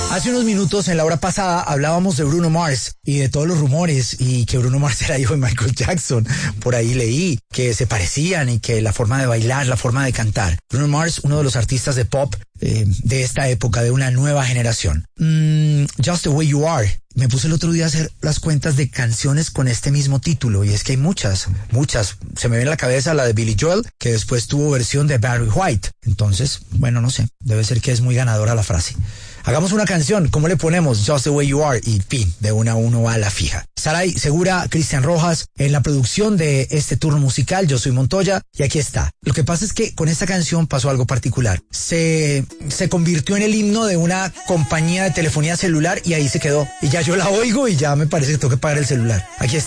Hace unos minutos, en la hora pasada, hablábamos de Bruno Mars y de todos los rumores y que Bruno Mars era hijo de Michael Jackson. Por ahí leí que se parecían y que la forma de bailar, la forma de cantar. Bruno Mars, uno de los artistas de pop de esta época, de una nueva generación. Just the Way You Are. Me puse el otro día a hacer las cuentas de canciones con este mismo título y es que hay muchas. Se me viene a la cabeza la de Billy Joel, que después tuvo versión de Barry White. Entonces, bueno, no sé, debe ser que es muy ganadora la frase. Hagamos una canción, ¿cómo le ponemos? Just the Way You Are y pin, de una a uno va a la fija. Saray Segura, Cristian Rojas, en la producción de este turno musical, yo soy Montoya y aquí está. Lo que pasa es que con esta canción pasó algo particular. Se convirtió en el himno de una compañía de telefonía celular y ahí se quedó. Y ya yo la oigo y ya me parece que tengo que pagar el celular. Aquí está.